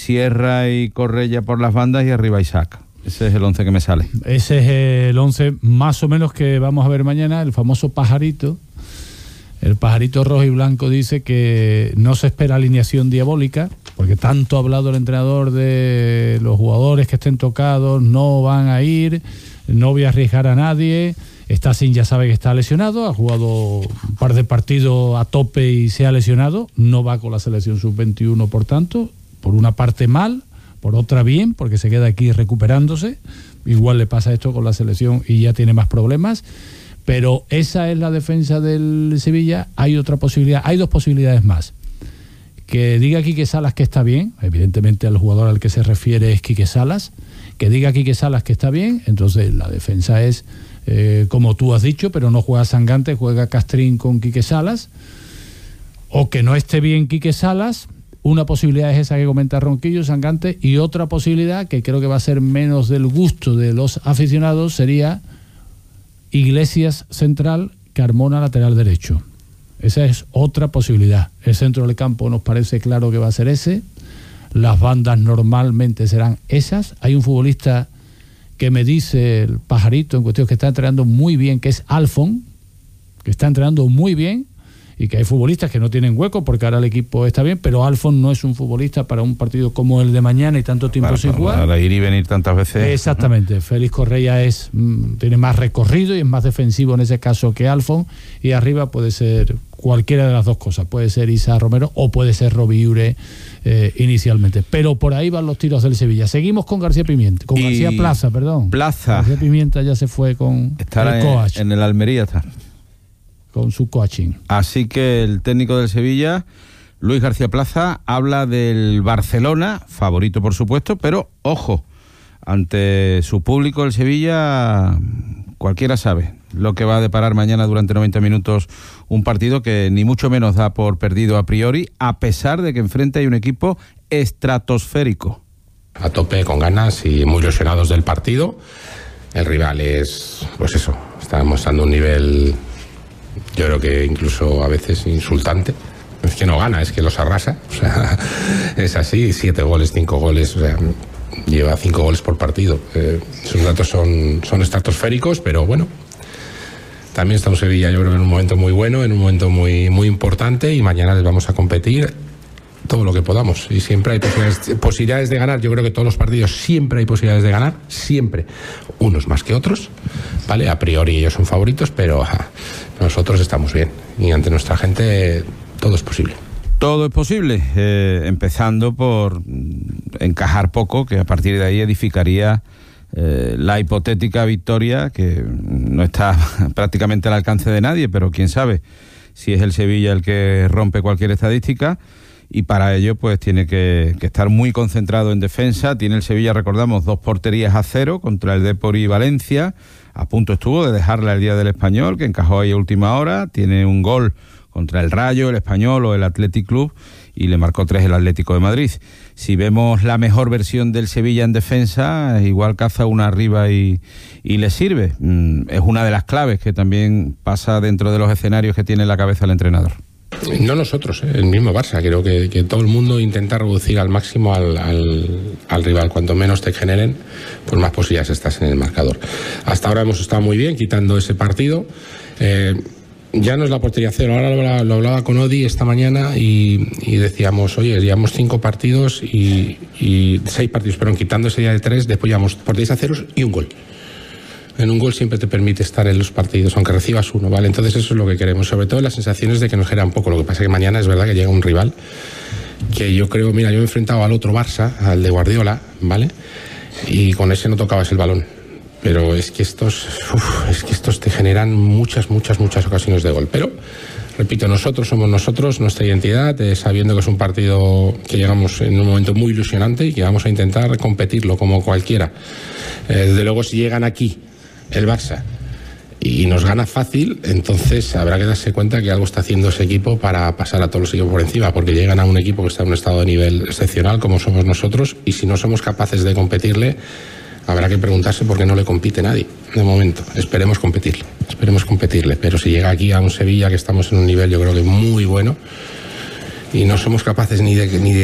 Sierra y Correia por las bandas y arriba Isaac. Ese es el 11 que me sale. Ese es el 11 más o menos que vamos a ver mañana, el famoso pajarito. El pajarito rojo y blanco dice que no se espera alineación diabólica, porque tanto ha hablado el entrenador de los jugadores que estén tocados, no van a ir, no voy a arriesgar a nadie. Stacin ya sabe que está lesionado, ha jugado un par de partidos a tope y se ha lesionado, no va con la selección sub-21, por tanto, por una parte mal, por otra bien, porque se queda aquí recuperándose. Igual le pasa esto con la selección y ya tiene más problemas. Pero esa es la defensa del Sevilla. Hay otra posibilidad, hay dos posibilidades más. Que diga Quique Salas que está bien, evidentemente el jugador al que se refiere es Quique Salas, que diga Quique Salas que está bien, entonces la defensa es como tú has dicho, pero no juega Sangante, juega Castrín con Quique Salas, o que no esté bien Quique Salas. Una posibilidad es esa que comenta Ronquillo, Sangante, y otra posibilidad, que creo que va a ser menos del gusto de los aficionados, sería Iglesias central, Carmona lateral derecho. Esa es otra posibilidad. El centro del campo nos parece claro que va a ser ese. Las bandas normalmente serán esas. Hay un futbolista que me dice el pajarito en cuestión que está entrenando muy bien, que es Alfon, que está entrenando muy bien, y que hay futbolistas que no tienen hueco porque ahora el equipo está bien, pero Alfon no es un futbolista para un partido como el de mañana y tanto tiempo sin jugar. Para ir y venir tantas veces. Exactamente. Félix Correia tiene más recorrido y es más defensivo en ese caso que Alfon, y arriba puede ser cualquiera de las dos cosas, puede ser Isa Romero o puede ser Robiure inicialmente, pero por ahí van los tiros del Sevilla. Seguimos con García Pimienta, con García Plaza, perdón. García Pimienta ya se fue con estará el coach. En el Almería está. Con su coaching. Así que el técnico del Sevilla, Luis García Plaza, habla del Barcelona, favorito por supuesto, pero ojo, ante su público el Sevilla, cualquiera sabe lo que va a deparar mañana durante 90 minutos, un partido que ni mucho menos da por perdido a priori, a pesar de que enfrente hay un equipo estratosférico. A tope, con ganas y muy ilusionados del partido. El rival es, pues eso, está mostrando un nivel, yo creo que incluso a veces insultante. Es que no gana, es que los arrasa. O sea, es así, 7 goles, 5 goles, o sea, lleva 5 goles por partido. Esos datos son estratosféricos, pero bueno, también está un Sevilla, yo creo que en un momento muy bueno, en un momento muy, muy importante, y mañana les vamos a competir todo lo que podamos, y siempre hay posibilidades de ganar. Yo creo que todos los partidos siempre hay posibilidades de ganar, siempre, unos más que otros, ¿vale? A priori ellos son favoritos, pero nosotros estamos bien, y ante nuestra gente todo es posible. Todo es posible, empezando por encajar poco, que a partir de ahí edificaría la hipotética victoria, que no está prácticamente al alcance de nadie, pero quién sabe si es el Sevilla el que rompe cualquier estadística. Y para ello pues tiene que estar muy concentrado en defensa. Tiene el Sevilla, recordamos, 2 porterías a 0 contra el Depor y Valencia. A punto estuvo de dejarla el día del Español, que encajó ahí a última hora. Tiene un gol contra el Rayo, el Español o el Athletic Club, y le marcó 3 el Atlético de Madrid. Si vemos la mejor versión del Sevilla en defensa, igual caza una arriba y le sirve. Es una de las claves que también pasa dentro de los escenarios que tiene en la cabeza el entrenador. No nosotros, el mismo Barça. Creo que todo el mundo intenta reducir al máximo al rival. Cuanto menos te generen, pues más posibilidades estás en el marcador. Hasta ahora hemos estado muy bien quitando ese partido. Ya no es la portería 0. Ahora lo hablaba con Odi esta mañana y decíamos, oye, llevamos 5 partidos y 6 partidos, pero quitando ese día de 3, después llevamos porterías a 0 y un gol. En un gol siempre te permite estar en los partidos, aunque recibas uno, ¿vale? Entonces eso es lo que queremos, sobre todo las sensaciones de que nos genera un poco. Lo que pasa es que mañana es verdad que llega un rival que yo creo, mira, yo me he enfrentado al otro Barça, al de Guardiola, ¿vale? Y con ese no tocabas el balón. Pero es que estos te generan muchas ocasiones de gol. Pero, repito, nosotros somos nosotros, nuestra identidad, sabiendo que es un partido que llegamos en un momento muy ilusionante y que vamos a intentar competirlo como cualquiera. Desde luego, si llegan aquí el Barça y nos gana fácil, entonces habrá que darse cuenta que algo está haciendo ese equipo para pasar a todos los equipos por encima, porque llegan a un equipo que está en un estado de nivel excepcional como somos nosotros, y si no somos capaces de competirle, habrá que preguntarse por qué no le compite nadie de momento. Esperemos competirle, pero si llega aquí a un Sevilla que estamos en un nivel, yo creo que muy bueno, y no somos capaces ni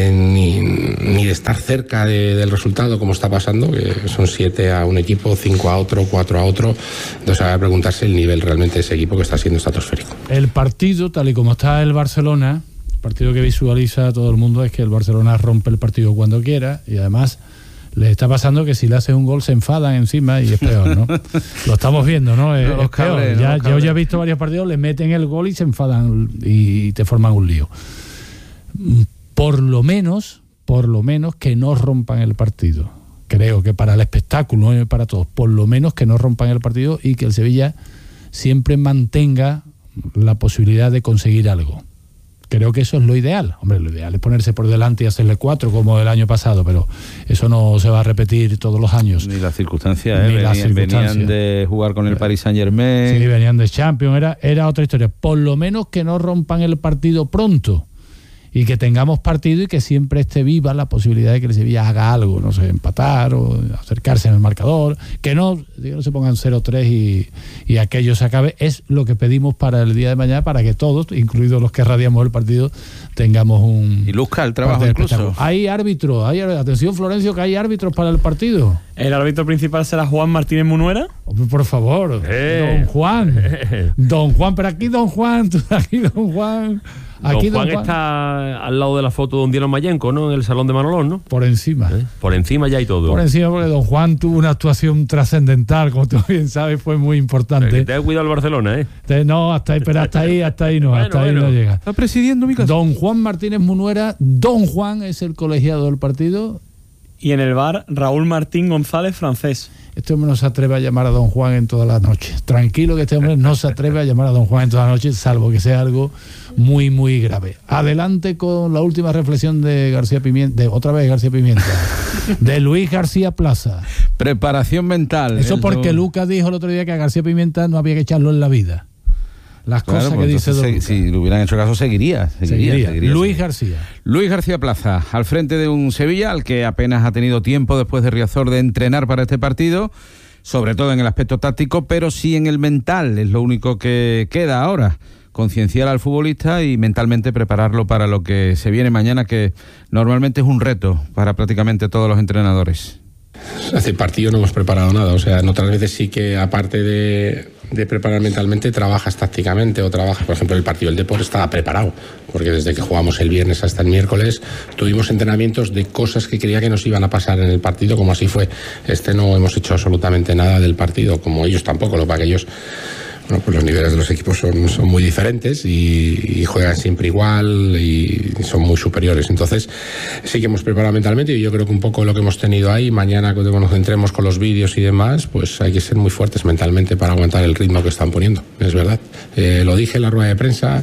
de estar cerca del resultado como está pasando, que son 7 a un equipo, 5 a otro, 4 a otro. Entonces hay que preguntarse el nivel realmente de ese equipo, que está siendo estratosférico. El partido, tal y como está el Barcelona, el partido que visualiza todo el mundo es que el Barcelona rompe el partido cuando quiera, y además les está pasando que si le haces un gol se enfadan encima y es peor, ¿no? Lo estamos viendo, ¿no? Es peor. Yo ya he visto varios partidos, le meten el gol y se enfadan y te forman un lío. Por lo menos que no rompan el partido. Creo que para el espectáculo, no para todos, por lo menos que no rompan el partido y que el Sevilla siempre mantenga la posibilidad de conseguir algo. Creo que eso es lo ideal. Hombre, lo ideal es ponerse por delante y hacerle 4 como el año pasado, pero eso no se va a repetir todos los años. Ni las circunstancias, venían de jugar con el Paris Saint-Germain. Sí, venían de Champions, era otra historia. Por lo menos que no rompan el partido pronto y que tengamos partido y que siempre esté viva la posibilidad de que el Sevilla haga algo, no sé, empatar o acercarse en el marcador, que no se pongan 0-3 y aquello se acabe. Es lo que pedimos para el día de mañana, para que todos, incluidos los que radiamos el partido, tengamos un... Y luzca el trabajo incluso. Hay árbitros, atención Florencio, que hay árbitros para el partido. ¿El árbitro principal será Juan Martínez Munuera? Por favor, Don Juan, pero aquí Don Juan. Aquí Don Juan está al lado de la foto de Don Diego Mayenco, ¿no? En el Salón de Manolón, ¿no? Por encima. Por encima ya y todo. Por encima, porque Don Juan tuvo una actuación trascendental, como tú bien sabes, fue muy importante. Ten cuidado el Barcelona, ¿eh? No, hasta ahí no, ahí no llega. Está presidiendo mi casa. Don Juan Martínez Munuera, Don Juan es el colegiado del partido. Y en el bar, Raúl Martín González, francés. Este hombre no se atreve a llamar a Don Juan en toda la noche. Tranquilo, que este hombre no se atreve a llamar a Don Juan en toda la noche, salvo que sea algo muy, muy grave. Adelante con la última reflexión de García Pimienta, de Luis García Plaza. Preparación mental. Eso porque Lucas dijo el otro día que a García Pimienta no había que echarlo en la vida. Las cosas que dice Don Lucas. Si le hubieran hecho caso, seguiría. Luis García Plaza, al frente de un Sevilla al que apenas ha tenido tiempo después de Riazor de entrenar para este partido, sobre todo en el aspecto táctico, pero sí en el mental, es lo único que queda ahora. Concienciar al futbolista y mentalmente prepararlo para lo que se viene mañana, que normalmente es un reto para prácticamente todos los entrenadores. Hace partido no hemos preparado nada, o sea, en otras veces sí que aparte de preparar mentalmente trabajas tácticamente o trabajas, por ejemplo, el partido del Depor estaba preparado, porque desde que jugamos el viernes hasta el miércoles tuvimos entrenamientos de cosas que creía que nos iban a pasar en el partido, como así fue. No hemos hecho absolutamente nada del partido, como ellos tampoco, lo que ellos... Bueno, pues los niveles de los equipos son muy diferentes y juegan siempre igual y son muy superiores. Entonces, sí que hemos preparado mentalmente y yo creo que un poco lo que hemos tenido ahí, mañana cuando nos centremos con los vídeos y demás, pues hay que ser muy fuertes mentalmente para aguantar el ritmo que están poniendo, es verdad. Lo dije en la rueda de prensa,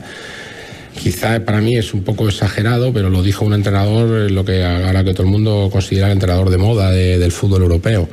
quizá para mí es un poco exagerado, pero lo dijo un entrenador, lo que ahora que todo el mundo considera el entrenador de moda del fútbol europeo.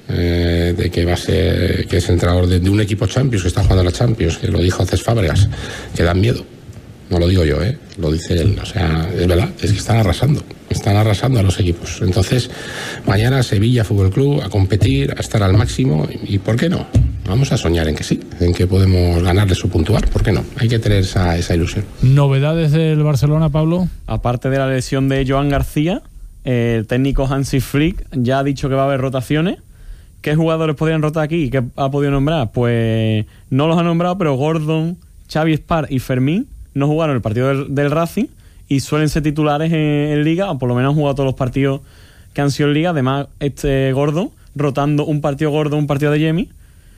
De que va a ser, que es entrenador de un equipo Champions, que está jugando a la Champions, que lo dijo Cés Fábregas, que dan miedo. No lo digo yo, lo dice él. O sea, es verdad, es que están arrasando a los equipos. Entonces, mañana Sevilla Fútbol Club a competir, a estar al máximo, y ¿por qué no? Vamos a soñar en que sí, en que podemos ganarles o puntuar, ¿por qué no? Hay que tener esa ilusión. ¿Novedades del Barcelona, Pablo? Aparte de la lesión de Joan García, el técnico Hansi Flick ya ha dicho que va a haber rotaciones. ¿Qué jugadores podrían rotar aquí? ¿Qué ha podido nombrar? Pues no los ha nombrado, pero Gordon, Xavi Espar y Fermín no jugaron el partido del Racing y suelen ser titulares en Liga, o por lo menos han jugado todos los partidos que han sido en Liga. Además, Gordon rotando un partido Gordon, un partido de Yemi.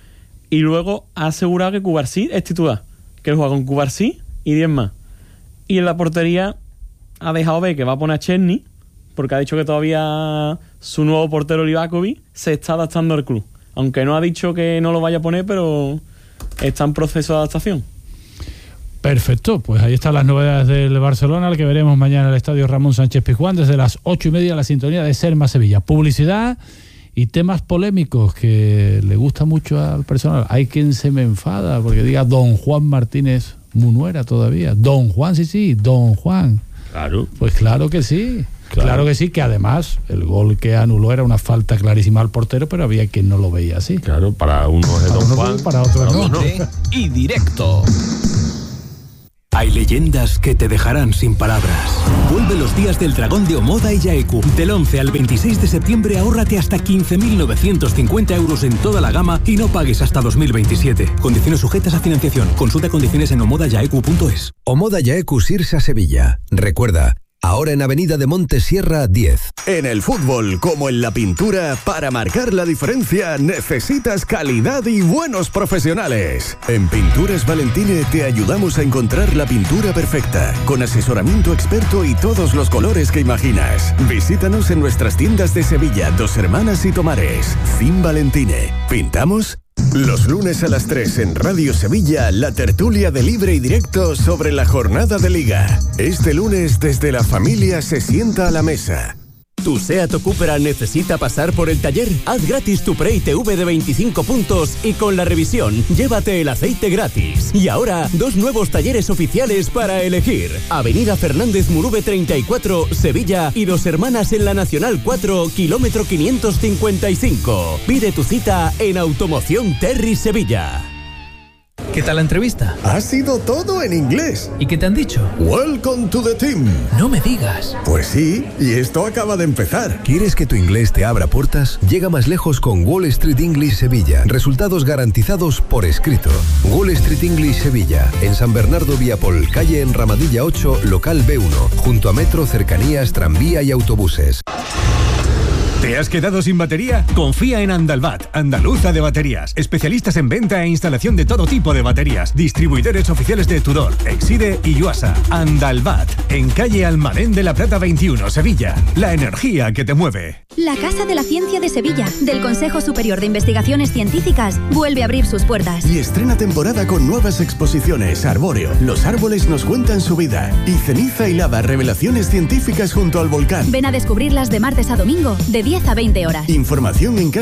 Y luego ha asegurado que Cubarsí es titular, que él juega con Cubarsí y 10 más. Y en la portería ha dejado ver que va a poner a Chesney, porque ha dicho que todavía su nuevo portero Livakovic se está adaptando al club. Aunque no ha dicho que no lo vaya a poner, pero está en proceso de adaptación. Perfecto, pues ahí están las novedades del Barcelona, al que veremos mañana en el Estadio Ramón Sánchez Pizjuán desde las 8:30 a la sintonía de Serma Sevilla. Publicidad y temas polémicos que le gusta mucho al personal. Hay quien se me enfada porque diga Don Juan Martínez Munuera todavía. Don Juan, sí, Don Juan. Claro. Pues claro que sí. Claro que sí, que además el gol que anuló era una falta clarísima al portero, pero había quien no lo veía así. Claro, para unos es Don Juan, para otros no. Y directo. Hay leyendas que te dejarán sin palabras. Vuelve los días del dragón de Omoda y Yaeku. Del 11 al 26 de septiembre ahórrate hasta 15.950 euros en toda la gama y no pagues hasta 2027. Condiciones sujetas a financiación. Consulta condiciones en omodayaeku.es. Omoda Yaeku Sirsa Sevilla. Recuerda, ahora en Avenida de Montesierra 10. En el fútbol, como en la pintura, para marcar la diferencia necesitas calidad y buenos profesionales. En Pinturas Valentine te ayudamos a encontrar la pintura perfecta, con asesoramiento experto y todos los colores que imaginas. Visítanos en nuestras tiendas de Sevilla, Dos Hermanas y Tomares. Fin Valentine. ¿Pintamos? Los lunes a las 3 en Radio Sevilla, la tertulia de Libre y Directo sobre la jornada de Liga. Este lunes, desde la familia se sienta a la mesa. ¿Tu SEAT o Cupra necesita pasar por el taller? Haz gratis tu pre-ITV de 25 puntos y con la revisión, llévate el aceite gratis. Y ahora, 2 nuevos talleres oficiales para elegir. Avenida Fernández Murube 34, Sevilla y Dos Hermanas en la Nacional 4, kilómetro 555. Pide tu cita en Automoción Terry Sevilla. ¿Qué tal la entrevista? Ha sido todo en inglés. ¿Y qué te han dicho? Welcome to the team. No me digas. Pues sí, y esto acaba de empezar. ¿Quieres que tu inglés te abra puertas? Llega más lejos con Wall Street English Sevilla. Resultados garantizados por escrito. Wall Street English Sevilla. En San Bernardo Viapol, calle Enramadilla 8, local B1. Junto a metro, cercanías, tranvía y autobuses. ¿Te has quedado sin batería? Confía en Andalbat, andaluza de baterías. Especialistas en venta e instalación de todo tipo de baterías. Distribuidores oficiales de Tudor, Exide y Yuasa. Andalbat, en calle Almadén de la Plata 21, Sevilla. La energía que te mueve. La Casa de la Ciencia de Sevilla, del Consejo Superior de Investigaciones Científicas, vuelve a abrir sus puertas. Y estrena temporada con nuevas exposiciones. Arbóreo, los árboles nos cuentan su vida. Y Ceniza y Lava, revelaciones científicas junto al volcán. Ven a descubrirlas de martes a domingo, de 10 a 20 horas. Información en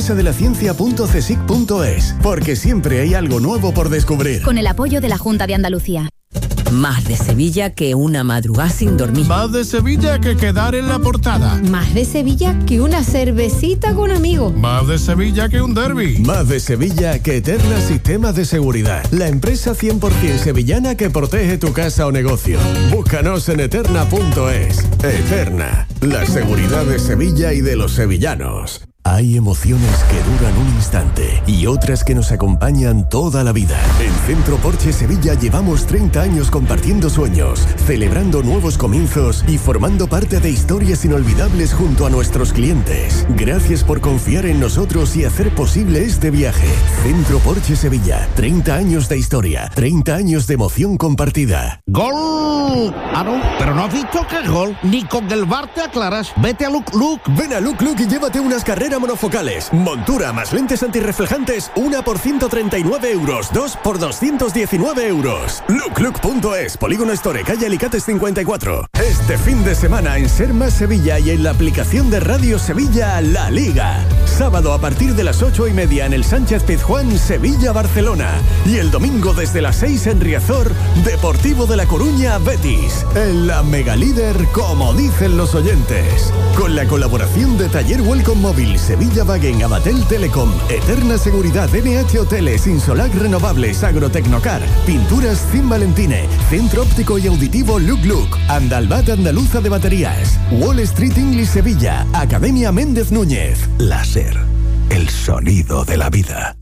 casadelaciencia.csic.es, porque siempre hay algo nuevo por descubrir. Con el apoyo de la Junta de Andalucía. Más de Sevilla que una madrugada sin dormir. Más de Sevilla que quedar en la portada. Más de Sevilla que una cervecita con amigos. Más de Sevilla que un derbi. Más de Sevilla que Eterna Sistemas de Seguridad. La empresa 100% sevillana que protege tu casa o negocio. Búscanos en eterna.es. Eterna, la seguridad de Sevilla y de los sevillanos. Hay emociones que duran un instante y otras que nos acompañan toda la vida. En Centro Porsche Sevilla llevamos 30 años compartiendo sueños, celebrando nuevos comienzos y formando parte de historias inolvidables junto a nuestros clientes. Gracias por confiar en nosotros y hacer posible este viaje. Centro Porsche Sevilla, 30 años de historia, 30 años de emoción compartida. ¡Gol! Ah, no, pero no has visto que es gol. Ni con el VAR te aclaras. Vete a Look Look. Ven a Look Look y llévate unas carreras monofocales, montura más lentes antirreflejantes, una por 139 euros, 2 por 219 euros. Looklook.es, Polígono Store, calle Alicates 54. Este fin de semana en Ser Más Sevilla y en la aplicación de Radio Sevilla, La Liga. Sábado a partir de las 8:30 en el Sánchez Pizjuán, Sevilla-Barcelona. Y el domingo desde las 6 en Riazor, Deportivo de La Coruña, Betis. En la mega líder, como dicen los oyentes. Con la colaboración de Taller Welcome Móvil, Sevilla Wagen, Abatel Telecom, Eterna Seguridad, NH Hoteles, Insolac Renovables, Agrotecnocar, Pinturas Fin Valentine, Centro Óptico y Auditivo Look Look, Andalbat Andaluza de Baterías, Wall Street English Sevilla, Academia Méndez Núñez. Láser, el sonido de la vida.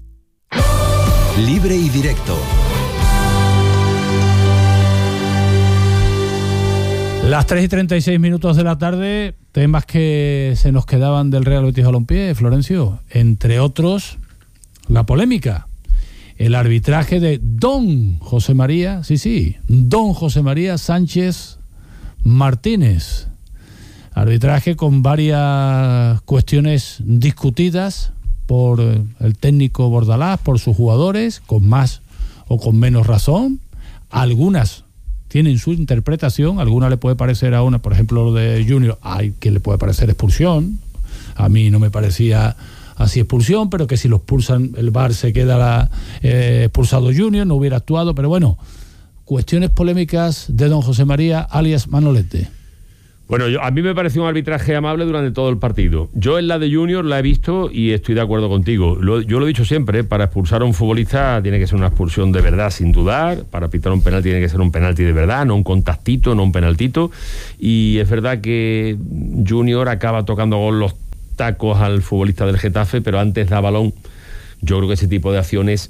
Libre y Directo. Las 3:36 de la tarde, temas que se nos quedaban del Real Betis Balompié, Florencio, entre otros, la polémica, el arbitraje de don José María Sánchez Martínez, arbitraje con varias cuestiones discutidas por el técnico Bordalás, por sus jugadores, con más o con menos razón, algunas tienen su interpretación, alguna le puede parecer a una, por ejemplo lo de Junior, hay quien le puede parecer expulsión, a mí no me parecía así expulsión, pero que si lo expulsan el VAR se queda expulsado Junior, no hubiera actuado, pero bueno, cuestiones polémicas de don José María alias Manolete. Bueno, a mí me pareció un arbitraje amable durante todo el partido. Yo en la de Junior la he visto y estoy de acuerdo contigo. Yo lo he dicho siempre, para expulsar a un futbolista tiene que ser una expulsión de verdad, sin dudar. Para pitar un penalti tiene que ser un penalti de verdad, no un contactito, no un penaltito. Y es verdad que Junior acaba tocando con los tacos al futbolista del Getafe, pero antes da balón. Yo creo que ese tipo de acciones,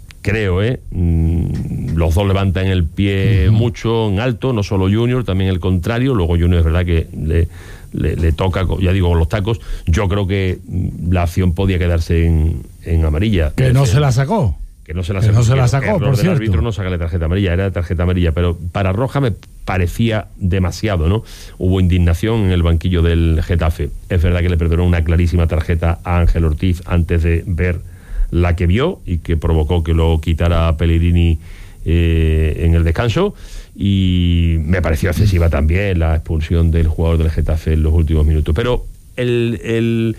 los dos levantan el pie mucho en alto, no solo Junior, también el contrario. Luego Junior es verdad que le toca, ya digo, con los tacos. Yo creo que la acción podía quedarse en amarilla. Que no se la sacó. Que no se la sacó, por cierto. El árbitro no saca la tarjeta amarilla, era tarjeta amarilla, pero para roja me parecía demasiado, ¿no? Hubo indignación en el banquillo del Getafe. Es verdad que le perdonó una clarísima tarjeta a Ángel Ortiz antes de ver la que vio y que provocó que lo quitara Pellegrini en el descanso, y me pareció excesiva también la expulsión del jugador del Getafe en los últimos minutos. Pero el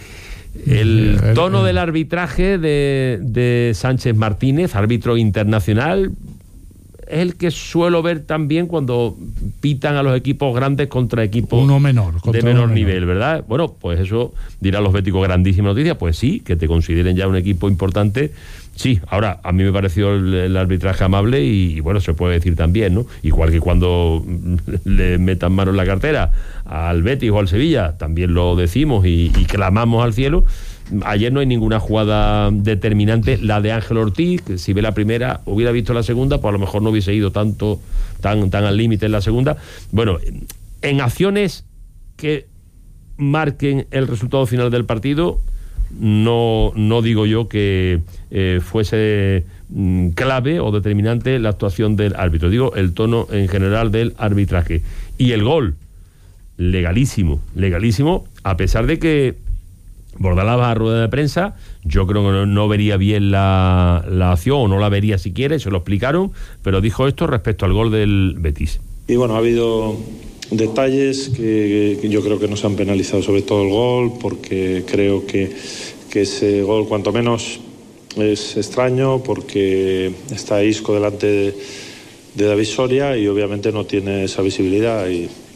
tono del arbitraje de Sánchez Martínez, árbitro internacional, es el que suelo ver también cuando pitan a los equipos grandes contra equipos uno menor, de menor nivel, ¿verdad? Bueno, pues eso dirán los béticos, grandísima noticia. Pues sí, que te consideren ya un equipo importante. Sí, ahora, a mí me pareció el arbitraje amable y bueno, se puede decir también, ¿no? Igual que cuando le metan mano en la cartera al Betis o al Sevilla, también lo decimos y clamamos al cielo. Ayer no hay ninguna jugada determinante. La de Ángel Ortiz, que si ve la primera, hubiera visto la segunda, pues a lo mejor no hubiese ido tan al límite en la segunda. Bueno, en acciones que marquen el resultado final del partido, no digo yo que fuese clave o determinante la actuación del árbitro. Digo el tono en general del arbitraje. Y el gol, legalísimo, a pesar de que Bordalás va a rueda de prensa. Yo creo que no vería bien la acción, o no la vería siquiera, y se lo explicaron, pero dijo esto respecto al gol del Betis. Y bueno, ha habido detalles que yo creo que nos han penalizado, sobre todo el gol, porque creo que ese gol cuanto menos es extraño, porque está Isco delante de David Soria y obviamente no tiene esa visibilidad,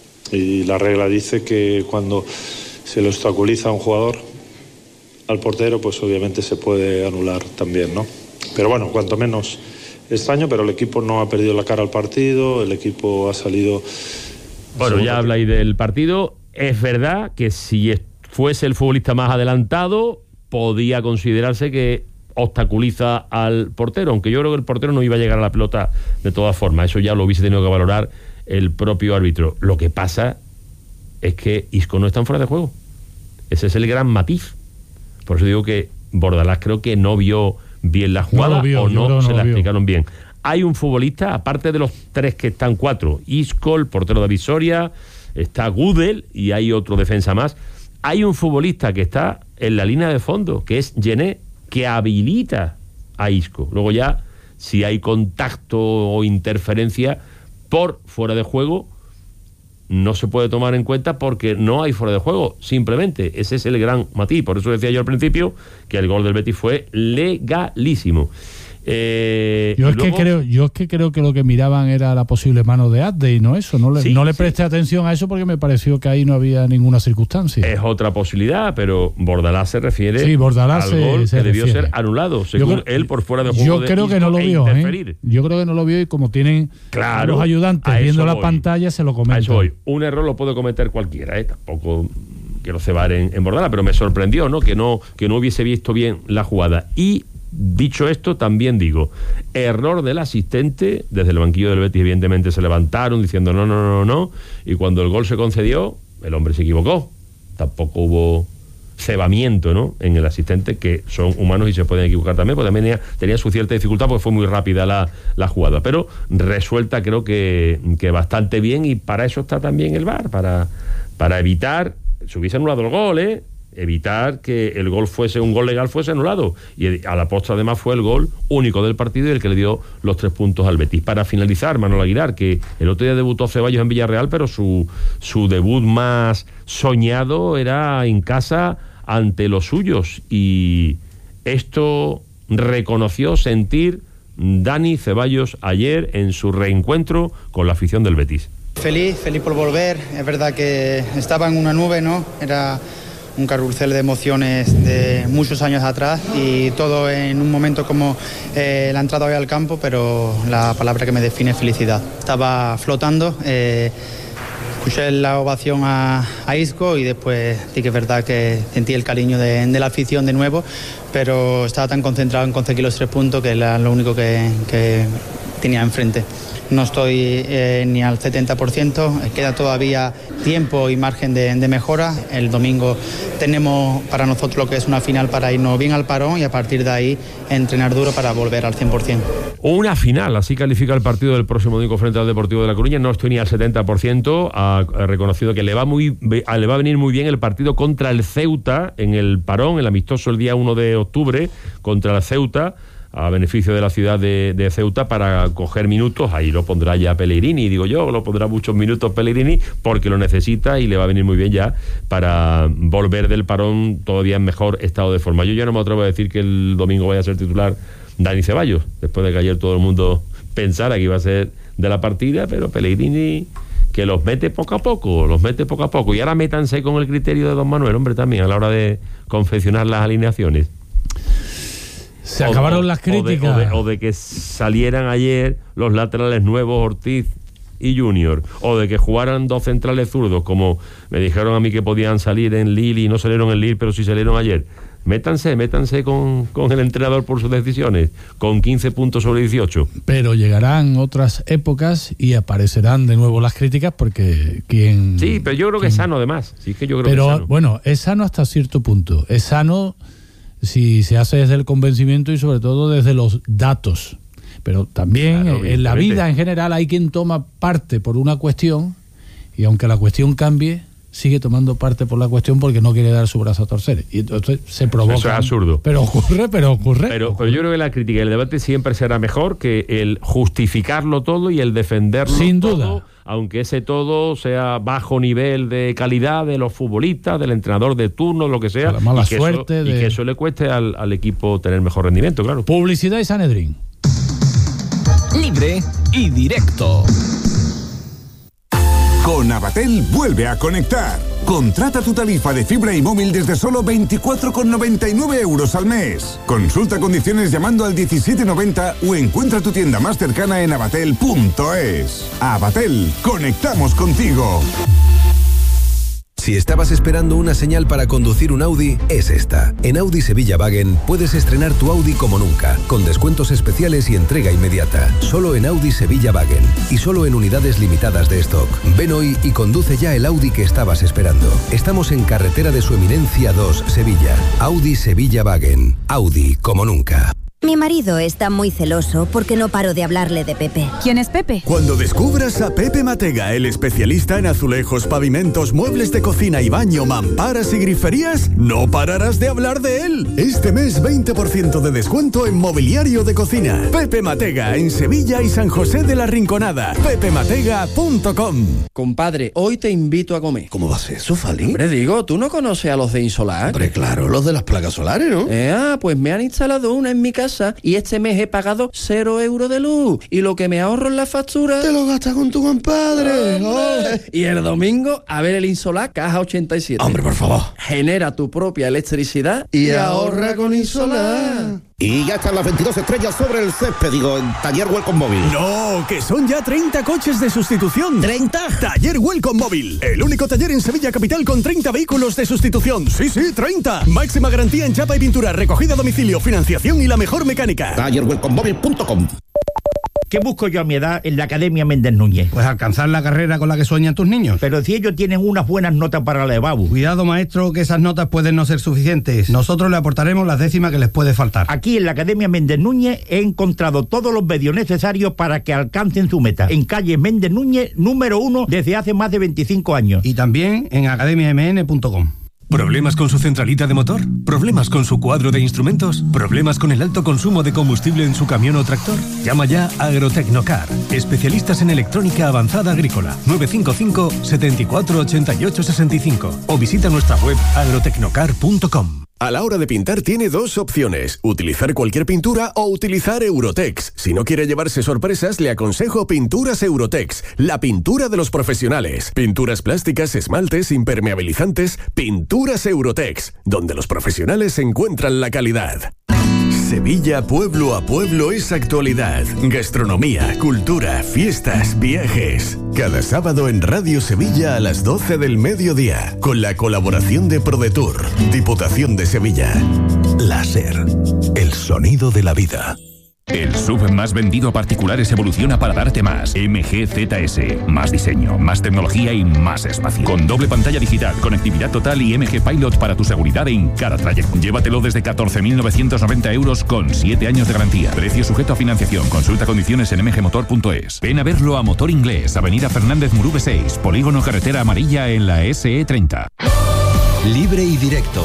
y la regla dice que cuando se le obstaculiza a un jugador, al portero, pues obviamente se puede anular también, ¿no? Pero bueno, cuanto menos extraño, pero el equipo no ha perdido la cara al partido, el equipo ha salido... Bueno, ya habláis del partido. Es verdad que si fuese el futbolista más adelantado, podía considerarse que obstaculiza al portero, aunque yo creo que el portero no iba a llegar a la pelota de todas formas. Eso ya lo hubiese tenido que valorar el propio árbitro. Lo que pasa es que Isco no está en fuera de juego. Ese es el gran matiz. Por eso digo que Bordalás creo que no vio bien la jugada, o no se la explicaron bien. Hay un futbolista, aparte de los tres que están, cuatro: Isco, el portero David Soria, está Gudel y hay otro defensa más. Hay un futbolista que está en la línea de fondo, que es Gené, que habilita a Isco. Luego ya, si hay contacto o interferencia por fuera de juego, no se puede tomar en cuenta porque no hay fuera de juego, simplemente. Ese es el gran matiz. Por eso decía yo al principio que el gol del Betis fue legalísimo. Yo es que creo que lo que miraban era la posible mano de Adde y no eso. No le presté atención a eso porque me pareció que ahí no había ninguna circunstancia. Es otra posibilidad, pero Bordalás se refiere al gol que debió ser anulado, según él, por fuera de juego. Yo creo que no lo vio. Yo creo que no lo vio, y como tienen los ayudantes viendo la pantalla, se lo comentan. A eso voy. Un error lo puede cometer cualquiera, tampoco quiero cebar en Bordalás, pero me sorprendió, ¿no? Que no hubiese visto bien la jugada. Y dicho esto, también digo, error del asistente. Desde el banquillo del Betis evidentemente se levantaron diciendo no, y cuando el gol se concedió, el hombre se equivocó. Tampoco hubo cebamiento, ¿no?, en el asistente, que son humanos y se pueden equivocar también, porque también tenía su cierta dificultad porque fue muy rápida la jugada, pero resuelta creo que bastante bien, y para eso está también el VAR, para evitar, se hubiese anulado el gol, evitar que el gol fuese un gol legal, fuese anulado, y a la postre además fue el gol único del partido y el que le dio los 3 puntos al Betis. Para finalizar, Manuel Aguilar, que el otro día debutó Ceballos en Villarreal, pero su debut más soñado era en casa ante los suyos, y esto reconoció sentir Dani Ceballos ayer en su reencuentro con la afición del Betis. Feliz por volver. Es verdad que estaba en una nube, ¿no? Era un carrusel de emociones de muchos años atrás y todo en un momento como la entrada hoy al campo, pero la palabra que me define es felicidad. Estaba flotando, escuché la ovación a Isco y después sí que es verdad que sentí el cariño de la afición de nuevo, pero estaba tan concentrado en conseguir los 3 puntos que era lo único que tenía enfrente. No estoy ni al 70%, queda todavía tiempo y margen de mejora. El domingo tenemos para nosotros lo que es una final para irnos bien al parón y a partir de ahí entrenar duro para volver al 100%. Una final, así califica el partido del próximo domingo frente al Deportivo de La Coruña. No estoy ni al 70%, ha reconocido que le va a venir muy bien el partido contra el Ceuta en el parón, el amistoso el día 1 de octubre contra el Ceuta, a beneficio de la ciudad de Ceuta, para coger minutos. Ahí lo pondrá ya Pellegrini, digo yo, lo pondrá muchos minutos Pellegrini porque lo necesita y le va a venir muy bien ya para volver del parón todavía en mejor estado de forma. Yo ya no me atrevo a decir que el domingo vaya a ser titular Dani Ceballos, después de que ayer todo el mundo pensara que iba a ser de la partida, pero Pellegrini que los mete poco a poco, y ahora métanse con el criterio de don Manuel, hombre, también a la hora de confeccionar las alineaciones. Se acabaron las críticas. O de que salieran ayer los laterales nuevos Ortiz y Junior, o de que jugaran 2 centrales zurdos, como me dijeron a mí que podían salir en Lille y no salieron en Lille, pero sí salieron ayer. Métanse con el entrenador por sus decisiones, con 15 puntos sobre 18. Pero llegarán otras épocas y aparecerán de nuevo las críticas porque Sí, pero yo creo que es sano además. Sí, que yo creo pero que es sano. Bueno, es sano hasta cierto punto. Es sano si se hace desde el convencimiento y sobre todo desde los datos. Pero también claro, en la vida en general hay quien toma parte por una cuestión y aunque la cuestión cambie, sigue tomando parte por la cuestión porque no quiere dar su brazo a torcer. Y entonces se provoca. Eso es absurdo. Pero ocurre. Pero yo creo que la crítica y el debate siempre será mejor que el justificarlo todo y el defenderlo sin todo, duda. Aunque ese todo sea bajo nivel de calidad de los futbolistas, del entrenador de turno, lo que sea. La mala suerte. Y que eso le cueste al equipo tener mejor rendimiento, claro. Publicidad y Sanedrín. Libre y directo. Con Avatel vuelve a conectar. Contrata tu tarifa de fibra y móvil desde solo 24,99 € al mes. Consulta condiciones llamando al 1790 o encuentra tu tienda más cercana en avatel.es. Avatel, conectamos contigo. Si estabas esperando una señal para conducir un Audi, es esta. En Audi Sevilla Wagen puedes estrenar tu Audi como nunca, con descuentos especiales y entrega inmediata. Solo en Audi Sevilla Wagen y solo en unidades limitadas de stock. Ven hoy y conduce ya el Audi que estabas esperando. Estamos en Carretera de Su Eminencia 2, Sevilla. Audi Sevilla Wagen. Audi como nunca. Mi marido está muy celoso porque no paro de hablarle de Pepe. ¿Quién es Pepe? Cuando descubras a Pepe Matega, el especialista en azulejos, pavimentos, muebles de cocina y baño, mamparas y griferías, no pararás de hablar de él. Este mes 20% de descuento en mobiliario de cocina. Pepe Matega en Sevilla y San José de la Rinconada. pepematega.com. Compadre, hoy te invito a comer. ¿Cómo va a ser eso, Fali? Hombre, digo, ¿tú no conoces a los de Insolar? Hombre, claro, los de las placas solares, ¿no? Pues me han instalado una en mi casa y este mes he pagado 0 € de luz. Y lo que me ahorro en la factura... Te lo gastas con tu compadre. Y el domingo, a ver el Insolar Caja 87. Hombre, por favor. Genera tu propia electricidad y ahorra con Insolar. Y ya están las 22 estrellas sobre el césped, en Taller Welcome Móvil. No, que son ya 30 coches de sustitución. ¿30? Taller Welcome Móvil, el único taller en Sevilla capital con 30 vehículos de sustitución. Sí, 30. Máxima garantía en chapa y pintura, recogida a domicilio, financiación y la mejor mecánica. TallerWelcomeMóvil.com. ¿Qué busco yo a mi edad en la Academia Méndez Núñez? Pues alcanzar la carrera con la que sueñan tus niños. Pero si ellos tienen unas buenas notas para la EBAU. Cuidado, maestro, que esas notas pueden no ser suficientes. Nosotros le aportaremos las décimas que les puede faltar. Aquí en la Academia Méndez Núñez he encontrado todos los medios necesarios para que alcancen su meta. En calle Méndez Núñez, número 1, desde hace más de 25 años. Y también en academiamn.com. ¿Problemas con su centralita de motor? ¿Problemas con su cuadro de instrumentos? ¿Problemas con el alto consumo de combustible en su camión o tractor? Llama ya a Agrotecnocar, especialistas en electrónica avanzada agrícola. 955 74 88 65 o visita nuestra web agrotecnocar.com. A la hora de pintar tiene dos opciones, utilizar cualquier pintura o utilizar Eurotex. Si no quiere llevarse sorpresas, le aconsejo Pinturas Eurotex, la pintura de los profesionales. Pinturas plásticas, esmaltes, impermeabilizantes, Pinturas Eurotex, donde los profesionales encuentran la calidad. Sevilla pueblo a pueblo es actualidad, gastronomía, cultura, fiestas, viajes. Cada sábado en Radio Sevilla a las 12 del mediodía, con la colaboración de ProDetour, Diputación de Sevilla. Láser, el sonido de la vida. El SUV más vendido a particulares evoluciona para darte más. MG ZS. Más diseño, más tecnología y más espacio. Con doble pantalla digital, conectividad total y MG Pilot para tu seguridad en cada trayecto. Llévatelo desde 14.990 euros con 7 años de garantía. Precio sujeto a financiación. Consulta condiciones en mgmotor.es. Ven a verlo a Motor Inglés, Avenida Fernández Murube 6, Polígono Carretera Amarilla en la SE30. Libre y directo.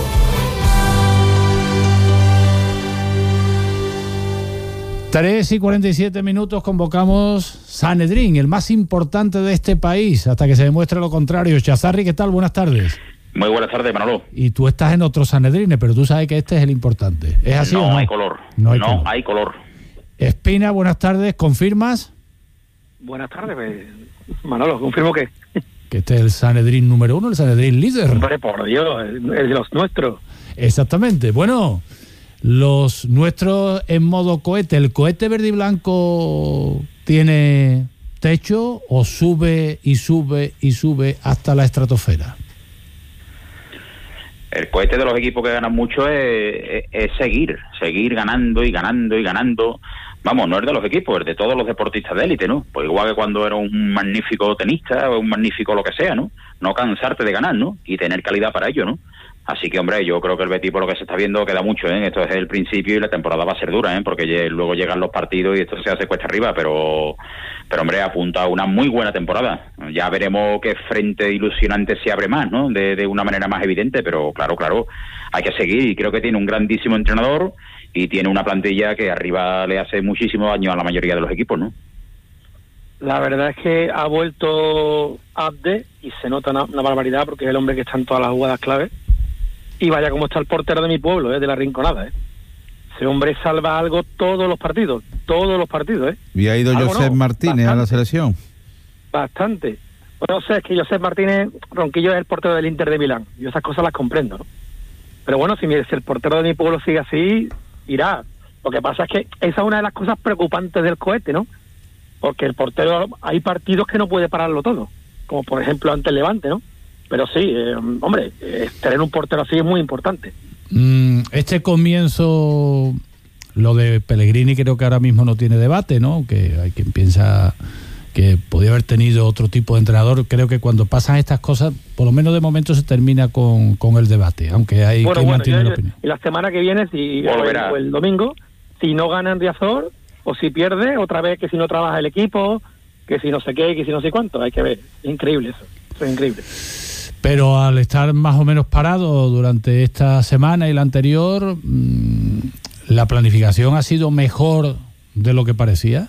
Tres y 47 minutos, convocamos Sanedrín, el más importante de este país, hasta que se demuestre lo contrario. Chazarri, ¿qué tal? Buenas tardes. Muy buenas tardes, Manolo. Y tú estás en otros Sanedrines, pero tú sabes que este es el importante. ¿Es así o no? Hay color. No hay color. Espina, buenas tardes. ¿Confirmas? Buenas tardes, Manolo. ¿Confirmo qué? Que este es el Sanedrín número 1, el Sanedrín líder. Hombre, por Dios, es de los nuestros. Exactamente. Bueno, los nuestros en modo cohete. ¿El cohete verde y blanco tiene techo o sube y sube y sube hasta la estratosfera? El cohete de los equipos que ganan mucho es seguir ganando y ganando y ganando. Vamos, no es de los equipos, es de todos los deportistas de élite, ¿no? Pues igual que cuando eres un magnífico tenista o un magnífico lo que sea, ¿no? No cansarte de ganar, ¿no? Y tener calidad para ello, ¿no? Así que, hombre, yo creo que el Betis, por lo que se está viendo, queda mucho, ¿eh? Esto es el principio y la temporada va a ser dura, ¿eh? Porque luego llegan los partidos y esto se hace cuesta arriba, pero hombre, apunta a una muy buena temporada. Ya veremos qué frente ilusionante se abre más, ¿no? De una manera más evidente, pero claro, hay que seguir y creo que tiene un grandísimo entrenador y tiene una plantilla que arriba le hace muchísimo daño a la mayoría de los equipos, ¿no? La verdad es que ha vuelto Abde y se nota una barbaridad porque es el hombre que está en todas las jugadas claves. Y vaya como está el portero de mi pueblo, de la Rinconada, Ese hombre salva algo todos los partidos, ¿Y ha ido Josep Martínez a la selección? Bastante. Bueno, no sé, es que Josep Martínez, Ronquillo es el portero del Inter de Milán. Yo esas cosas las comprendo, ¿no? Pero bueno, si el portero de mi pueblo sigue así, irá. Lo que pasa es que esa es una de las cosas preocupantes del cohete, ¿no? Porque el portero, hay partidos que no puede pararlo todo, como por ejemplo ante el Levante, ¿no? Pero sí, hombre, tener un portero así es muy importante. Este comienzo, lo de Pellegrini creo que ahora mismo no tiene debate, ¿no? Que hay quien piensa que podía haber tenido otro tipo de entrenador. Creo que cuando pasan estas cosas, por lo menos de momento se termina con el debate, aunque hay quien mantiene la opinión. Y la semana que viene, o el domingo, si no gana Riazor, o si pierde, otra vez que si no trabaja el equipo, que si no sé qué, que si no sé cuánto, hay que ver. Es increíble eso es increíble. Pero al estar más o menos parado durante esta semana y la anterior, ¿la planificación ha sido mejor de lo que parecía?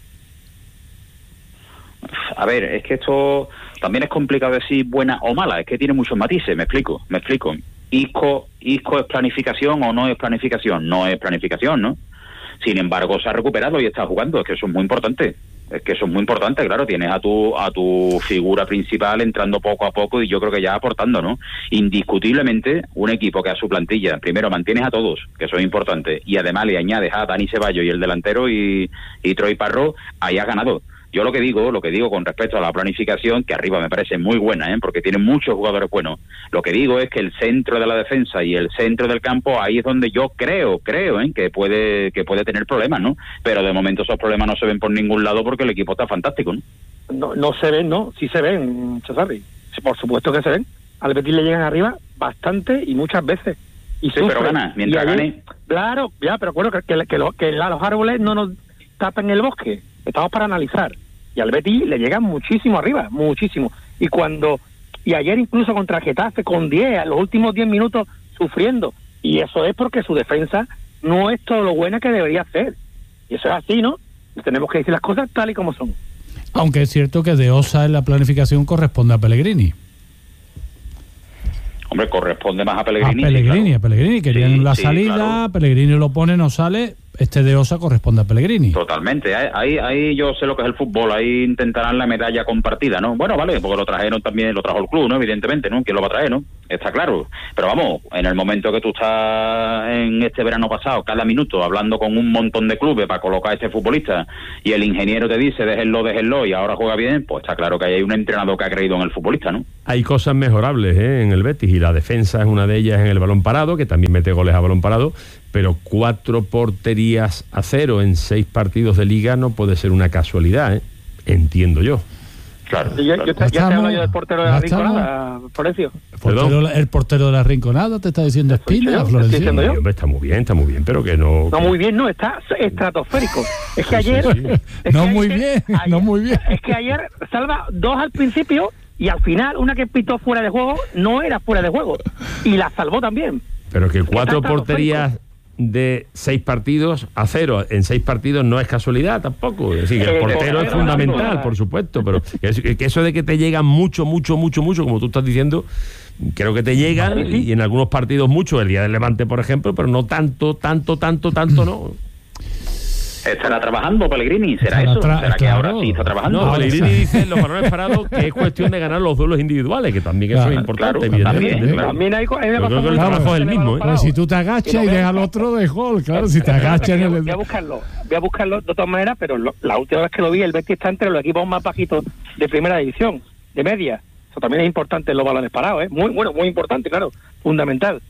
A ver, es que esto también es complicado decir buena o mala, es que tiene muchos matices, me explico. ¿Isco es planificación o no es planificación? No es planificación, ¿no? Sin embargo, se ha recuperado y está jugando, es que eso es muy importante. Claro, tienes a tu figura principal entrando poco a poco y yo creo que ya aportando, ¿no? Indiscutiblemente, un equipo que a su plantilla, primero mantienes a todos, que eso es importante, y además le añades a Dani Ceballos y el delantero y Troy Parro, ahí has ganado. Yo lo que digo con respecto a la planificación, que arriba me parece muy buena, porque tiene muchos jugadores buenos. Lo que digo es que el centro de la defensa y el centro del campo, ahí es donde yo creo, que puede tener problemas, ¿no? Pero de momento esos problemas no se ven por ningún lado porque el equipo está fantástico, ¿no? No se ven, ¿no? Sí se ven, Chazarri. Por supuesto que se ven. Al Betis le llegan arriba bastante y muchas veces. Y sí, pero gana, mientras gane. Claro, ya, pero bueno, que los árboles no nos tapan el bosque. Estamos para analizar. Y al Betis le llegan muchísimo arriba, muchísimo. Y ayer incluso contra Getafe, con 10, a los últimos 10 minutos sufriendo. Y eso es porque su defensa no es todo lo buena que debería ser. Y eso es así, ¿no? Tenemos que decir las cosas tal y como son. Aunque es cierto que De Osa en la planificación corresponde a Pellegrini. Hombre, corresponde más a Pellegrini. A Pellegrini, querían Sí, la sí, salida, claro. Pellegrini lo pone, no sale, de Osa corresponde a Pellegrini. Totalmente, ahí yo sé lo que es el fútbol, ahí intentarán la medalla compartida, ¿no? Bueno, vale, porque lo trajeron también, lo trajo el club, ¿no? Evidentemente, ¿no? ¿Quién lo va a traer, no? Está claro. Pero vamos, en el momento que tú estás en este verano pasado, cada minuto, hablando con un montón de clubes para colocar a este futbolista, y el ingeniero te dice, déjenlo, y ahora juega bien, pues está claro que hay un entrenador que ha creído en el futbolista, ¿no? Hay cosas mejorables en el Betis, y la defensa es una de ellas en el balón parado, que también mete goles a balón parado, pero 4 porterías a 0 en 6 partidos de liga no puede ser una casualidad, entiendo yo. Claro. Ya te hablo yo del portero de la Rinconada, Florencio. El portero de la Rinconada te está diciendo Espina, Florencio. Hombre, está muy bien, pero que no... No, muy bien, no, está estratosférico. Es que ayer... Muy bien. Es que ayer salva 2 al principio y al final una que pitó fuera de juego no era fuera de juego. Y la salvó también. Pero que 4 porterías de 6 partidos a 0 en 6 partidos no es casualidad tampoco. Es decir, que el portero es fundamental, por supuesto, pero que eso de que te llegan mucho, como tú estás diciendo, creo que te llegan, y en algunos partidos mucho, el día del Levante, por ejemplo, pero no tanto, no. ¿Estará trabajando Pellegrini? ¿Será eso? ¿Será que ahora sí está trabajando? No, Pellegrini dice en los balones parados que es cuestión de ganar los duelos individuales, que también eso es importante, evidentemente. También hay yo creo que el trabajo es el mismo. Pero si tú te agachas y dejas al otro de gol, claro, si te agachas... Voy a buscarlo de todas maneras, pero la última vez que lo vi, el Betis está entre los equipos más bajitos de primera división, de media. Eso también es importante en los balones parados, ¿eh? Muy importante, claro, fundamental.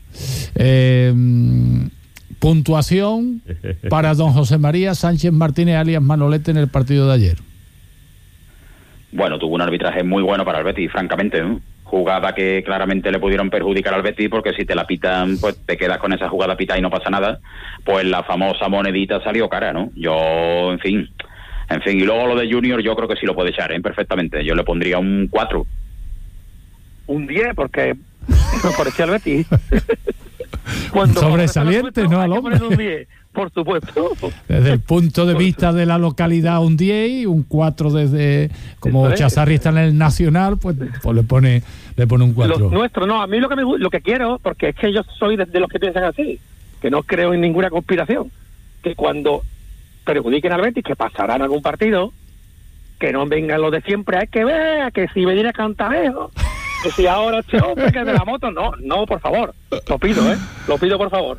Puntuación para don José María Sánchez Martínez alias Manolete en el partido de ayer. Bueno, tuvo un arbitraje muy bueno para el Betis, francamente, ¿no? Jugada que claramente le pudieron perjudicar al Betis, porque si te la pitan, pues te quedas con esa jugada pitada y no pasa nada. Pues la famosa monedita salió cara, ¿no? Yo, en fin, y luego lo de Junior yo creo que sí lo puede echar, perfectamente. Yo le pondría un 4. Un 10, porque me parecía el Betis. Sobresaliente, ¿no? Al hombre. Un 10, por supuesto. Desde el punto de vista de la localidad, un 10, y un 4 desde... Como Chazarri está en el Nacional, pues le pone un 4. Los nuestros, no, a mí lo que quiero, porque es que yo soy de los que piensan así, que no creo en ninguna conspiración, que cuando perjudiquen al Betis, que pasará en algún partido, que no vengan los de siempre, hay que ver, que si venir a Cantavejo, que si ahora este hombre que es de la moto, no, por favor, lo pido por favor.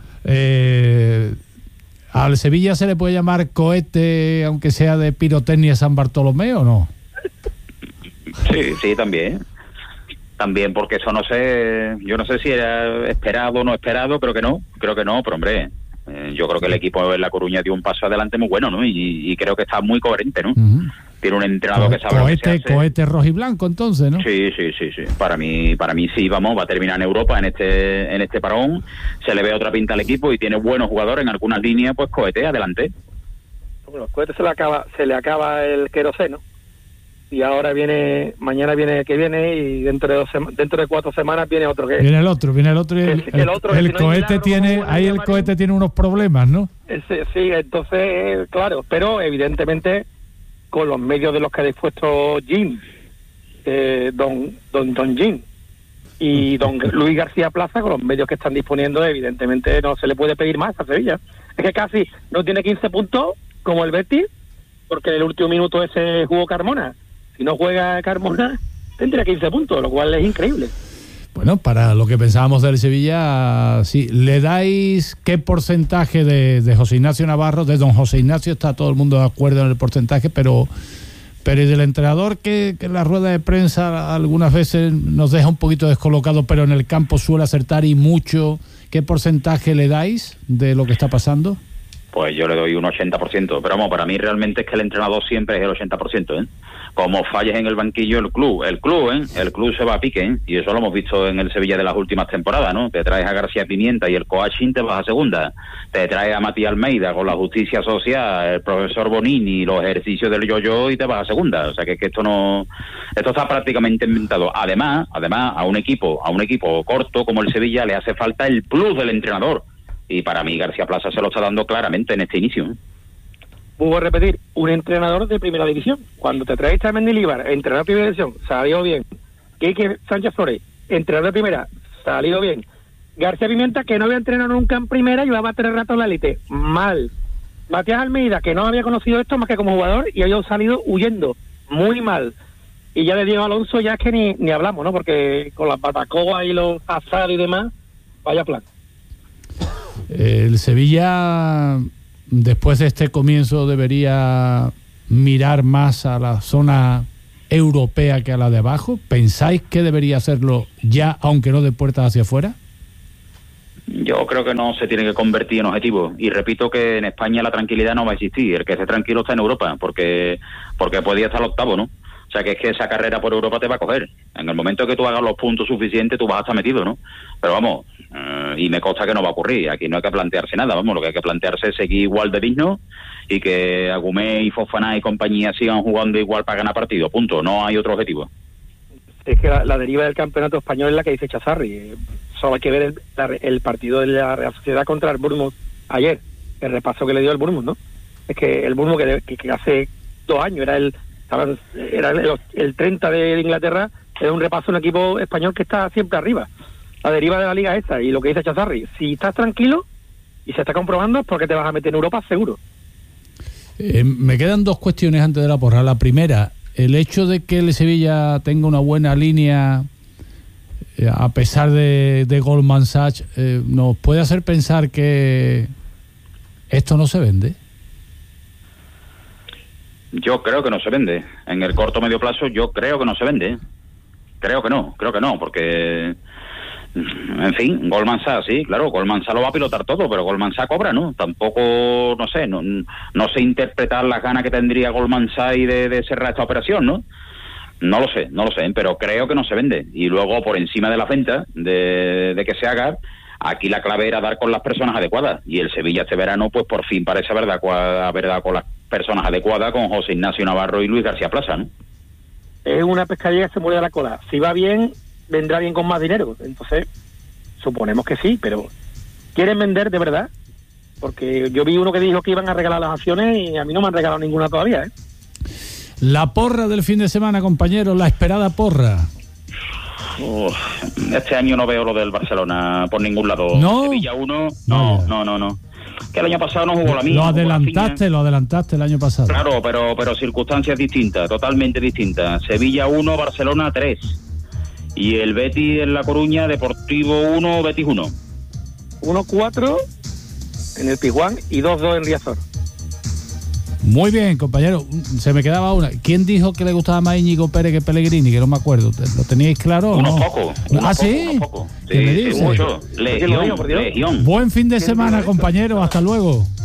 ¿Al Sevilla se le puede llamar cohete, aunque sea de pirotecnia San Bartolomé, o no? Sí, también, porque eso no sé, yo no sé si era esperado o no esperado, creo que no, pero hombre, yo creo que el equipo en La Coruña dio un paso adelante muy bueno, ¿no? Y creo que está muy coherente, ¿no? Uh-huh. Tiene un entrenador que sabe lo que se hace. Cohete rojo y blanco, entonces, ¿no? Sí. Para mí sí, va a terminar en Europa en este parón. Se le ve otra pinta al equipo y tiene buenos jugadores en algunas líneas, pues cohete, adelante. Bueno, cohete se le acaba el queroseno. Y ahora mañana viene y dentro de 4 semanas viene otro que... Viene el otro y el cohete tiene, ahí el cohete tiene unos problemas, ¿no? Sí, entonces, claro, pero evidentemente con los medios de los que ha dispuesto Jim, don Jim y don Luis García Plaza, con los medios que están disponiendo, evidentemente no se le puede pedir más a Sevilla. Es que casi no tiene 15 puntos como el Betis, porque en el último minuto ese jugó Carmona. Si no juega Carmona, tendría 15 puntos, lo cual es increíble. Bueno, para lo que pensábamos del Sevilla, sí. ¿Le dais qué porcentaje de José Ignacio Navarro? De don José Ignacio está todo el mundo de acuerdo en el porcentaje, pero y del entrenador que en la rueda de prensa algunas veces nos deja un poquito descolocado, pero en el campo suele acertar y mucho. ¿Qué porcentaje le dais de lo que está pasando? Pues yo le doy un 80%, pero vamos, para mí realmente es que el entrenador siempre es el 80%, ¿eh? Como falles en el banquillo el club se va a pique, ¿eh? Y eso lo hemos visto en el Sevilla de las últimas temporadas, ¿no? Te traes a García Pimienta y el coaching te vas a segunda, te traes a Matías Almeida con la justicia social, el profesor Bonini, los ejercicios del yo-yo y te vas a segunda, o sea que esto está prácticamente inventado. Además, a un equipo corto como el Sevilla le hace falta el plus del entrenador. Y para mí García Plaza se lo está dando claramente en este inicio. Vuelvo a repetir, un entrenador de primera división. Cuando te traes a Mendilibar, entrenador de primera división, salió bien. Quique Sánchez Flores, entrenador de primera, salido bien. García Pimienta, que no había entrenado nunca en primera, llevaba 3 ratos en la élite, mal. Matías Almeida, que no había conocido esto más que como jugador y había salido huyendo, muy mal. Y ya de Diego Alonso ya es que ni hablamos, ¿no? Porque con las batacoas y los asados y demás, vaya plan. El Sevilla, después de este comienzo, debería mirar más a la zona europea que a la de abajo. ¿Pensáis que debería hacerlo ya, aunque no de puertas hacia afuera? Yo creo que no se tiene que convertir en objetivo. Y repito que en España la tranquilidad no va a existir. El que esté tranquilo está en Europa, porque podía estar al octavo, ¿no? O sea, que es que esa carrera por Europa te va a coger. En el momento que tú hagas los puntos suficientes, tú vas a estar metido, ¿no? Pero vamos, y me consta que no va a ocurrir. Aquí no hay que plantearse nada, vamos. Lo que hay que plantearse es seguir igual de digno y que Agumé y Fofana y compañía sigan jugando igual para ganar partido. Punto. No hay otro objetivo. Es que la deriva del campeonato español es la que dice Chazarri. Solo hay que ver el partido de la Real Sociedad contra el Bournemouth ayer. El repaso que le dio el Bournemouth, ¿no? Es que el Bournemouth que hace 2 años era el 30 de Inglaterra, es un repaso, un equipo español que está siempre arriba. La deriva de la liga es esta, y lo que dice Chazarri, si estás tranquilo y se está comprobando es porque te vas a meter en Europa seguro. Me quedan 2 cuestiones antes de la porra. La primera, el hecho de que el Sevilla tenga una buena línea a pesar de Goldman Sachs, ¿nos puede hacer pensar que esto no se vende? Yo creo que no se vende. En el corto medio plazo yo creo que no se vende. Creo que no, porque, en fin, Goldman Sachs, sí, claro, Goldman Sachs lo va a pilotar todo, pero Goldman Sachs cobra, ¿no? Tampoco, no sé interpretar las ganas que tendría Goldman Sachs de cerrar esta operación, ¿no? No lo sé, pero creo que no se vende. Y luego, por encima de la venta, de que se haga, aquí la clave era dar con las personas adecuadas. Y el Sevilla este verano, pues por fin parece haber dado con las personas adecuadas, con José Ignacio Navarro y Luis García Plaza, ¿no? Es una pescadilla que se muere a la cola. Si va bien, vendrá bien con más dinero. Entonces, suponemos que sí, pero ¿quieren vender de verdad? Porque yo vi uno que dijo que iban a regalar las acciones y a mí no me han regalado ninguna todavía, ¿eh? La porra del fin de semana, compañeros, la esperada porra. Este año no veo lo del Barcelona por ningún lado. ¿No? Sevilla 1, no. Que el año pasado no jugó la misma. Lo adelantaste el año pasado. Claro, pero circunstancias distintas, totalmente distintas. Sevilla 1, Barcelona 3. Y el Betis en La Coruña, Deportivo 1, Betis 1. 1-4 en el Pizjuán y 2-2 en Riazor. Muy bien, compañero. Se me quedaba una. ¿Quién dijo que le gustaba más Íñigo Pérez que Pellegrini? Que no me acuerdo. ¿Lo teníais claro o no? Unos pocos. ¿Sí? ¿Qué me dices? Legión. Buen fin de semana, compañero. Hasta luego.